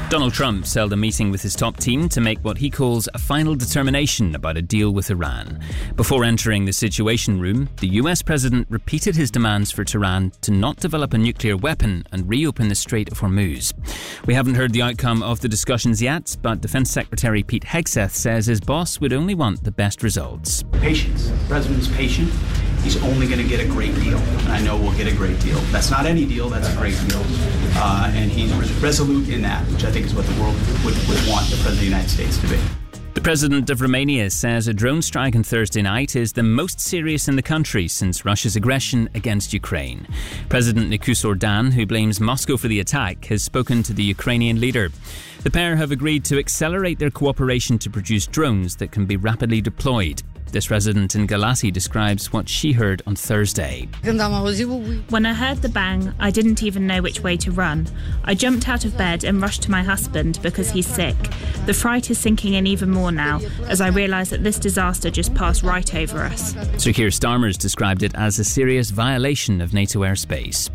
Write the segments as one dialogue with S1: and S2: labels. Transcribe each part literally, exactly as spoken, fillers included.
S1: Donald Trump held a meeting with his top team to make what he calls a final determination about a deal with Iran. Before entering the Situation Room, the U S president repeated his demands for Tehran to not develop a nuclear weapon and reopen the Strait of Hormuz. We haven't heard the outcome of the discussions yet, but Defense Secretary Pete Hegseth says his boss would only want the best results.
S2: Patience. The president's patient. He's only going to get a great deal, and I know we'll get a great deal. That's not any deal, that's a great deal. Uh, and he's resolute in that, which I think is what the world would, would want the President of the United States to be.
S1: The President of Romania says a drone strike on Thursday night is the most serious in the country since Russia's aggression against Ukraine. President Nicolae Orban, who blames Moscow for the attack, has spoken to the Ukrainian leader. The pair have agreed to accelerate their cooperation to produce drones that can be rapidly deployed. This resident in Galati describes what she heard on Thursday.
S3: When I heard the bang, I didn't even know which way to run. I jumped out of bed and rushed to my husband because he's sick. The fright is sinking in even more now as I realise that this disaster just passed right over us.
S1: Sir Keir Starmer's described it as a serious violation of NATO airspace.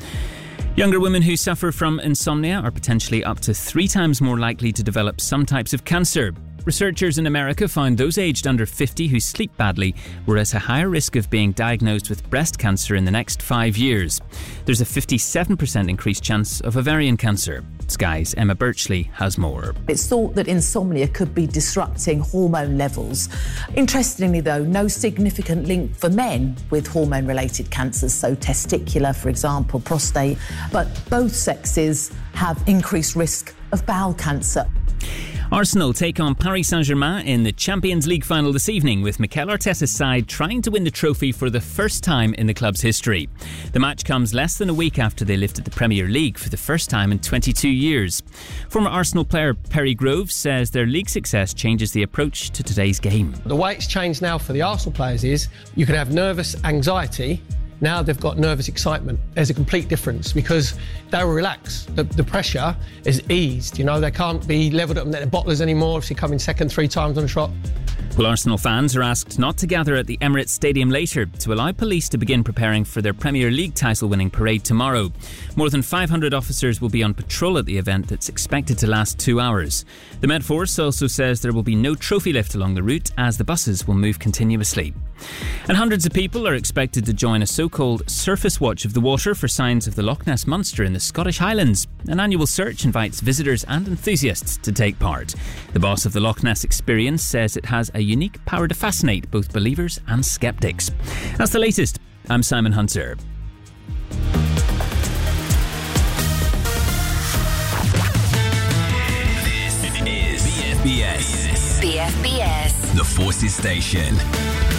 S1: Younger women who suffer from insomnia are potentially up to three times more likely to develop some types of cancer. Researchers in America found those aged under fifty who sleep badly were at a higher risk of being diagnosed with breast cancer in the next five years. There's a fifty-seven percent increased chance of ovarian cancer. Sky's Emma Birchley has more.
S4: It's thought that insomnia could be disrupting hormone levels. Interestingly, though, no significant link for men with hormone-related cancers, so testicular, for example, prostate, but both sexes have increased risk of bowel cancer.
S1: Arsenal take on Paris Saint-Germain in the Champions League final this evening, with Mikel Arteta's side trying to win the trophy for the first time in the club's history. The match comes less than a week after they lifted the Premier League for the first time in twenty-two years. Former Arsenal player Perry Groves says their league success changes the approach to today's game.
S5: The way it's changed now for the Arsenal players is you can have nervous anxiety. Now they've got nervous excitement. There's a complete difference because they will relax. The, the pressure is eased. You know, they can't be levelled up at the bottlers anymore if you come in second three times on a trot.
S1: Well, Arsenal fans are asked not to gather at the Emirates Stadium later to allow police to begin preparing for their Premier League title-winning parade tomorrow. More than five hundred officers will be on patrol at the event that's expected to last two hours. The Met Force also says there will be no trophy lift along the route as the buses will move continuously. And hundreds of people are expected to join a so-called surface watch of the water for signs of the Loch Ness Monster in the Scottish Highlands. An annual search invites visitors and enthusiasts to take part. The boss of the Loch Ness Experience says it has a unique power to fascinate both believers and sceptics. That's the latest. I'm Simon Hunter.
S6: This is B F B S.
S7: B F B S.
S6: The Forces Station.